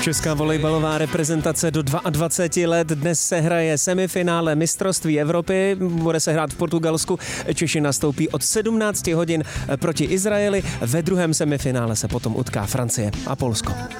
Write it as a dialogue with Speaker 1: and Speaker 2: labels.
Speaker 1: Česká volejbalová reprezentace do 22 let dnes se hraje semifinále mistrovství Evropy, bude se hrát v Portugalsku. Češi nastoupí od 17 hodin proti Izraeli, ve druhém semifinále se potom utká Francie a Polsko.